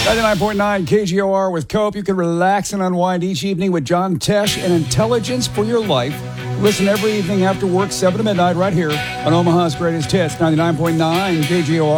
99.9 KGOR with Cope. You can relax and unwind each evening with John Tesh and Intelligence for Your Life. Listen every evening after work, 7 to midnight, right here on Omaha's Greatest Hits, 99.9 KGOR.